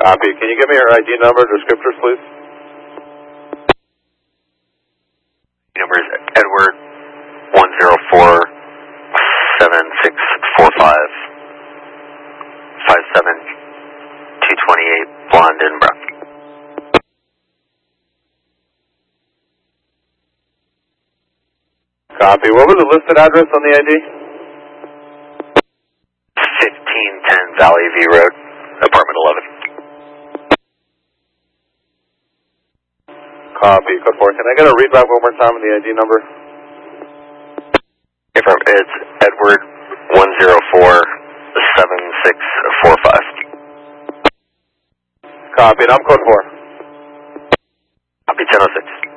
Copy. Can you give me your ID number, descriptors, please? Number is Edward 1047645 57228 Blonde and Brown. Copy. What was the listed address on the ID? 1510 Valley View Road, apartment 11. Copy. Code 4. Can I get a read back one more time on the ID number? It's Edward 1047645. Copy. And I'm code 4. Copy 1006.